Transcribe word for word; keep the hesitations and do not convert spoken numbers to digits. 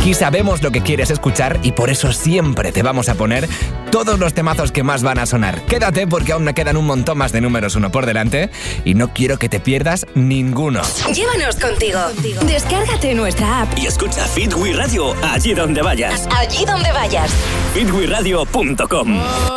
Aquí sabemos lo que quieres escuchar y por eso siempre te vamos a poner todos los temazos que más van a sonar. Quédate porque aún me quedan un montón más de números uno por delante y no quiero que te pierdas ninguno. Llévanos contigo. Descárgate nuestra app y escucha Fit We Radio allí donde vayas. Allí donde vayas. fit we radio punto com.